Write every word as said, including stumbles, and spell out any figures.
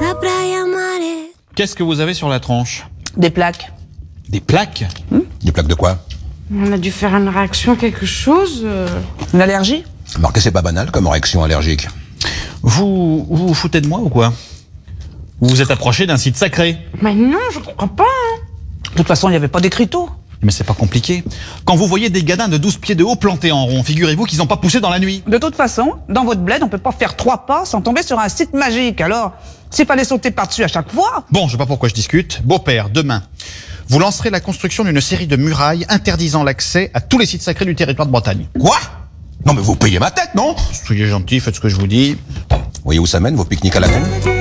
Qu'est-ce que vous avez sur la tronche? Des plaques. Des plaques? hmm Des plaques de quoi? On a dû faire une réaction, quelque chose euh... Une allergie? Remarquez, c'est pas banal comme réaction allergique. Vous vous, vous foutez de moi ou quoi? Vous vous êtes approché d'un site sacré? Mais non, je crois pas. Hein. De toute façon, il n'y avait pas d'écriteau. Mais c'est pas compliqué. Quand vous voyez des gadins de douze pieds de haut plantés en rond, figurez-vous qu'ils n'ont pas poussé dans la nuit. De toute façon, dans votre bled, on peut pas faire trois pas sans tomber sur un site magique. Alors, s'il fallait sauter par-dessus à chaque fois... Bon, je sais pas pourquoi je discute. Beau-père, demain, vous lancerez la construction d'une série de murailles interdisant l'accès à tous les sites sacrés du territoire de Bretagne. Quoi? Non mais vous payez ma tête, non? Soyez gentil, faites ce que je vous dis. Vous voyez où ça mène, vos pique-niques à la neige?